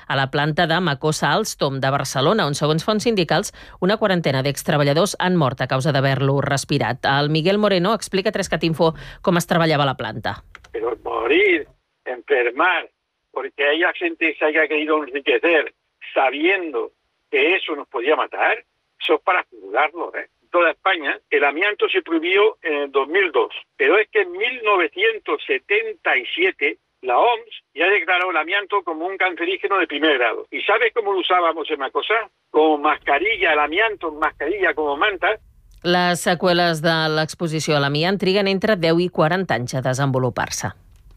a la planta de Macosa Alstom de Barcelona, on, segons fonts sindicals, una quarantena d'extreballadors han mort a causa d'haver-lo respirat. El Miguel Moreno explica a 3cat Info com es treballava a la planta. Pero morir, enfermar, porque haya gente que se haya querido enriquecer sabiendo que eso nos podía matar, eso es para juzgarlo, En toda España, el amianto se prohibió en el 2002, pero es que en 1977 la OMS ya declaró el amianto como un cancerígeno de primer grado. ¿Y sabes cómo lo usábamos en Macosa? Como mascarilla, el amianto, mascarilla como manta. Les seqüeles de l'exposició a l'amiant triguen entre 10 i 40 anys a desenvolupar-se.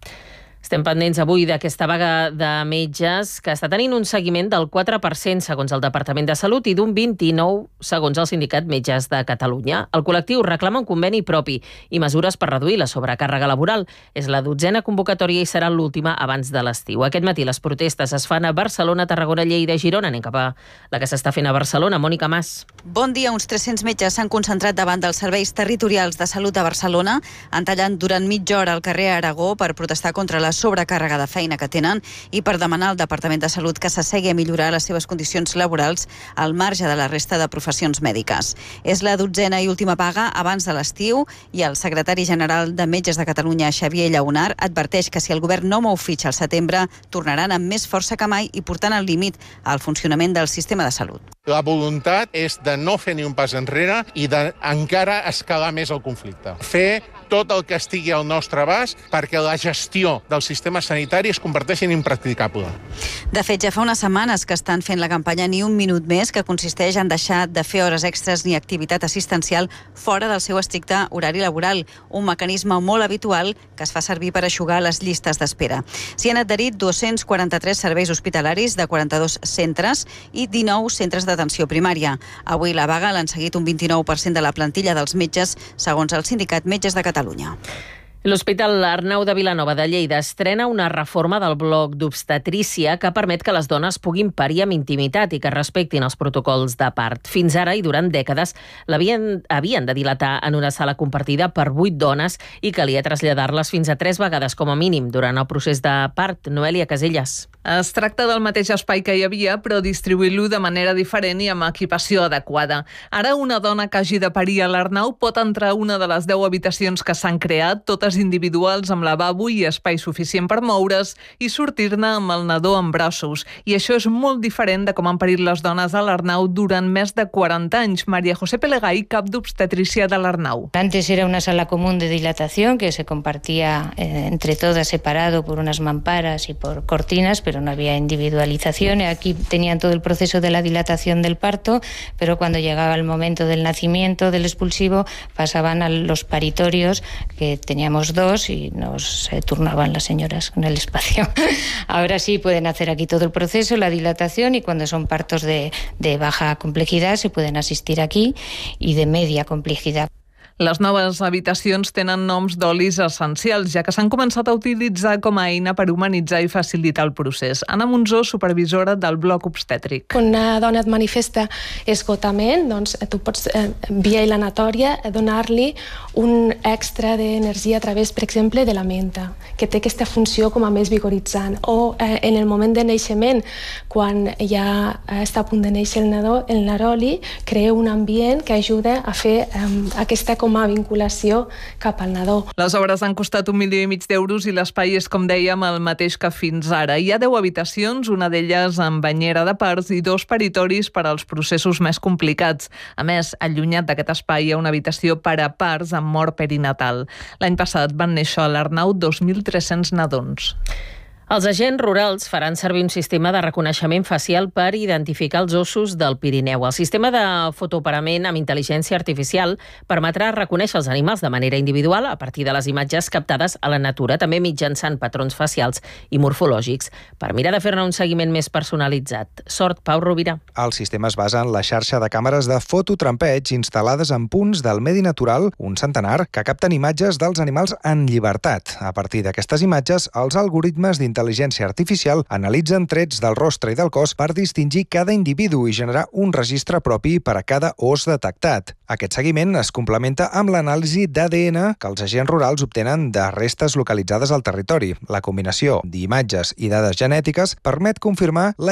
Estem pendents avui d'aquesta vaga de metges que està tenint un seguiment del 4% segons el Departament de Salut i d'un 29% segons el Sindicat Metges de Catalunya. El col·lectiu reclama un conveni propi i mesures per reduir la sobrecàrrega laboral. És la 12a convocatòria i serà l'última abans de l'estiu. Aquest matí les protestes es fan a Barcelona, Tarragona, Lleida i Girona. Anem cap a la que s'està fent a Barcelona. Mònica Mas. Bon dia. Uns 300 metges s'han concentrat davant dels serveis territorials de salut de Barcelona, entallant durant mitja hora al carrer Aragó per protestar contra la sobrecàrrega de feina que tenen i per demanar al Departament de Salut que s'assegui a millorar les seves condicions laborals al marge de la resta de professions mèdiques. És la 12a i última vaga abans de l'estiu i el secretari general de Metges de Catalunya, Xavier Llaunar, adverteix que si el govern no mou fitxa al setembre, tornaran amb més força que mai i portant al límit el funcionament del sistema de salut. La voluntat és de no fer ni un pas enrere i d'encara escalar més el conflicte. Fer tot el que estigui al nostre abast perquè la gestió del sistema sanitari es converteixi en impracticable. De fet, ja fa unes setmanes que estan fent la campanya Ni un minut més, que consisteix en deixar de fer hores extres ni activitat assistencial fora del seu estricte horari laboral, un mecanisme molt habitual que es fa servir per eixugar les llistes d'espera. S'hi han adherit 243 serveis hospitalaris de 42 centres i 19 centres d'atenció primària. Avui la vaga l'han seguit un 29% de la plantilla dels metges, segons el Sindicat Metges de Catalunya. L'Hospital Arnau de Vilanova de Lleida estrena una reforma del bloc d'obstetrícia que permet que les dones puguin parir amb intimitat i que respectin els protocols de part. Fins ara i durant dècades havien de dilatar en una sala compartida per 8 dones i calia traslladar-les fins a 3 vegades com a mínim durant el procés de part. Noelia Casellas. Es tracta del mateix espai que hi havia, però distribuir-lo de manera diferent i amb equipació adequada. Ara una dona que hagi de parir a l'Arnau pot entrar a una de les 10 habitacions que s'han creat, totes individuals amb lavabo i espai suficient per moure's i sortir-ne amb el nadó en braços. I això és molt diferent de com han parit les dones a l'Arnau durant més de 40 anys. María José Pelegay, cap d'obstetrícia de l'Arnau. Antes era una sala común de dilatación que se compartía entre todas, separado por unas mamparas y por cortinas, pero no había individualización. Aquí tenían todo el proceso de la dilatación del parto, pero cuando llegaba el momento del nacimiento, del expulsivo, pasaban a los paritorios, que teníamos 2 y nos turnaban las señoras con el espacio. Ahora sí pueden hacer aquí todo el proceso, la dilatación, y cuando son partos de baja complejidad se pueden asistir aquí, y de media complejidad. Les noves habitacions tenen noms d'olis essencials, ja que s'han començat a utilitzar com a eina per humanitzar i facilitar el procés. Anna Monzó, supervisora del bloc obstètric. Quan una dona et manifesta esgotament, doncs tu pots, via hilanatòria, donar-li un extra d'energia a través, per exemple, de la menta, que té aquesta funció com a més vigoritzant. O en el moment de naixement, quan ja està a punt de néixer el nadó, el naroli crea un ambient que ajuda a fer aquesta com a vinculació cap al nadó. Les obres han costat 1,5 milió d'euros i l'espai és, com dèiem, el mateix que fins ara. Hi ha 10 habitacions, una d'elles amb banyera de parts i 2 paritoris per als processos més complicats. A més, allunyat d'aquest espai hi ha una habitació per a parts amb mort perinatal. L'any passat van néixer a l'Arnau 2.300 nadons. Els agents rurals faran servir un sistema de reconeixement facial per identificar els ossos del Pirineu. El sistema de fotoparament amb intel·ligència artificial permetrà reconèixer els animals de manera individual a partir de les imatges captades a la natura, també mitjançant patrons facials i morfològics, per mirar de fer-ne un seguiment més personalitzat. Sort, Pau Rovira. El sistema es basa en la xarxa de càmeres de fototrampeig instal·lades en punts del medi natural, un centenar, que capten imatges dels animals en llibertat. A partir d'aquestes imatges, els algoritmes d'intel·ligència artificial analitzen trets del rostre i del cos per distingir cada individu i generar un registre propi per a cada os detectat. Aquest seguiment es complementa amb l'anàlisi d'ADN que els agents rurals obtenen de restes localitzades al territori. La combinació d'imatges i dades genètiques permet confirmar la